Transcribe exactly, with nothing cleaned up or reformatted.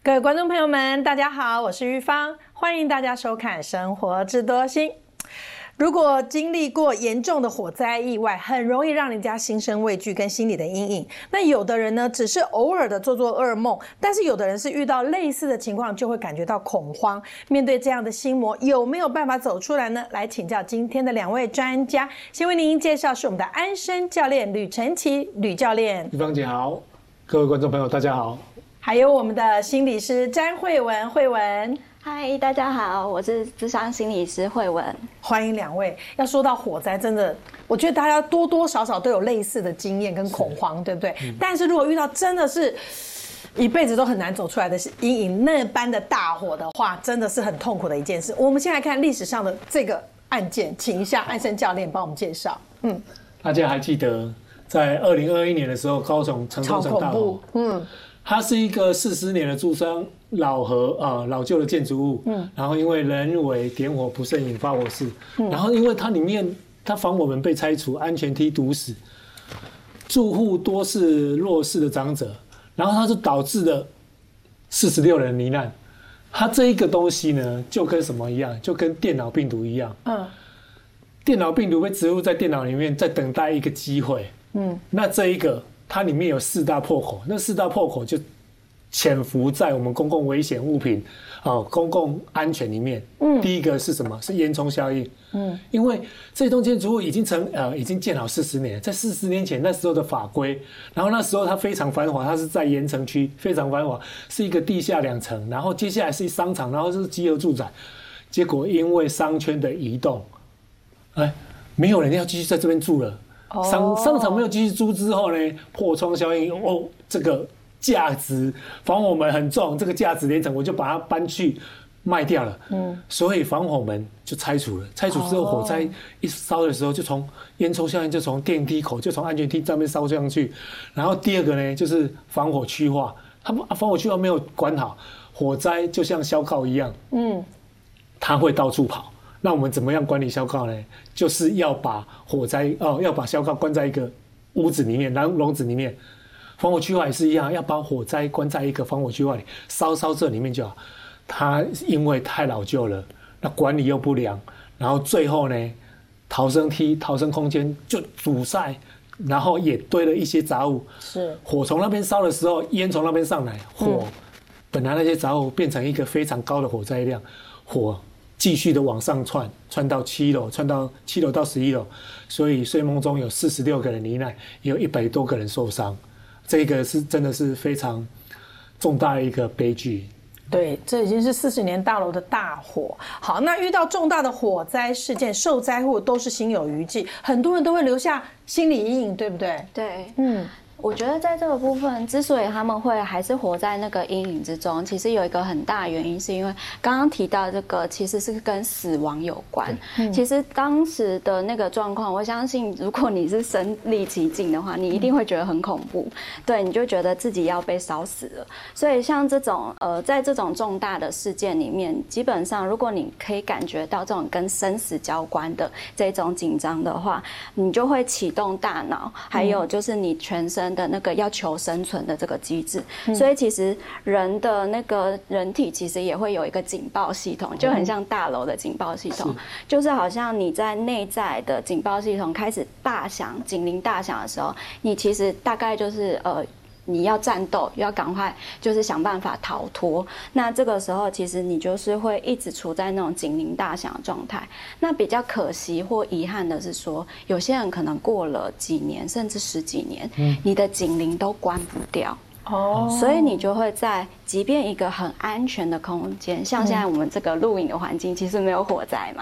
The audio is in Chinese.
各位观众朋友们，大家好，我是玉芳，欢迎大家收看《生活智多星》。如果经历过严重的火灾意外，很容易让人家心生畏惧跟心理的阴影。那有的人呢，只是偶尔的做做噩梦，但是有的人是遇到类似的情况就会感觉到恐慌。面对这样的心魔，有没有办法走出来呢？来请教今天的两位专家。先为您介绍是我们的安身教练吕晨琪吕教练。 玉芳姐好，各位观众朋友大家好。 还有我们的心理师詹慧文，慧文。 嗨，大家好，我是諮商心理师慧文。 欢迎两位。要说到火灾，真的，我觉得大家多多少少都有类似的经验跟恐慌，对不对？嗯、但是如果遇到真的是一辈子都很难走出来的阴影，那般的大火的话，真的是很痛苦的一件事。我们先来看历史上的这个案件，请一下安生教练帮我们介绍。嗯， 大家还记得在二零二一年的时候，高雄城中城大火，嗯。它是一个四十年的住商老和啊、呃、老旧的建筑物，嗯，然后因为人为点火不慎引发火势，嗯，然后因为它里面它防火门被拆除，安全梯堵死，住户多是弱势的长者，然后它就导致了四十六人罹难。它这一个东西呢，就跟什么一样？就跟电脑病毒一样，嗯，电脑病毒被植入在电脑里面，在等待一个机会，嗯，那这一个。它里面有四大破口，那四大破口就潜伏在我们公共危险物品、哦、公共安全里面。嗯，第一个是什么？是烟囱效应。嗯，因为这栋建筑物已经成呃已经建好四十年，在四十年前那时候的法规，然后那时候它非常繁华，它是在盐城区，非常繁华，是一个地下两层，然后接下来是商场，然后是集合住宅，结果因为商圈的移动，哎，没有人要继续在这边住了。商商场没有继续租之后呢，破窗效应哦，这个价值防火门很重，这个价值连城，我就把它搬去卖掉了。嗯，所以防火门就拆除了。拆除之后，火灾一烧的时候，就从烟囱效应就从电梯口就从安全梯上面烧上去。然后第二个呢，就是防火区化，它防火区化没有管好，火灾就像硝膏一样，嗯，它会到处跑。那我们怎么样管理硝膏呢？就是要把火灾哦，要把硝膏关在一个屋子里面，然后笼子里面。防火区化也是一样，要把火灾关在一个防火区化里，烧烧这里面就好。它因为太老旧了，那管理又不良，然后最后呢，逃生梯、逃生空间就阻塞，然后也堆了一些杂物。是火从那边烧的时候，烟从那边上来，火、嗯、本来那些杂物变成一个非常高的火灾量，火。继续的往上窜，窜到七楼，窜到七楼到十一楼，所以睡梦中有四十六个人罹难，也有一百多个人受伤，这个是真的是非常重大的一个悲剧。 对，这已经是四十年大楼的大火。好，那遇到重大的火灾事件，受灾户都是心有余悸，很多人都会留下心理阴影，对不对？ 对，嗯。我觉得在这个部分，之所以他们会还是活在那个阴影之中，其实有一个很大的原因，是因为刚刚提到这个其实是跟死亡有关。嗯、其实当时的那个状况，我相信如果你是身历其境的话，你一定会觉得很恐怖，对，你就觉得自己要被烧死了。所以像这种呃，在这种重大的事件里面，基本上如果你可以感觉到这种跟生死交关的这种紧张的话，你就会启动大脑，还有就是你全身。的那个要求生存的这个机制，嗯、所以其实人的那个人体其实也会有一个警报系统，就很像大楼的警报系统，是就是好像你在内在的警报系统开始大响、警铃大响的时候，你其实大概就是呃。你要战斗，要赶快就是想办法逃脱。那这个时候，其实你就是会一直处在那种警铃大响的状态。那比较可惜或遗憾的是说，有些人可能过了几年甚至十几年，嗯、你的警铃都关不掉。哦，所以你就会在即便一个很安全的空间，像现在我们这个录影的环境，其实没有火灾嘛，